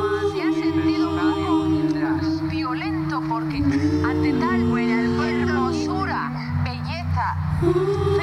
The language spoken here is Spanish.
se ha sentido un poco violento porque ante tal hermosura, belleza,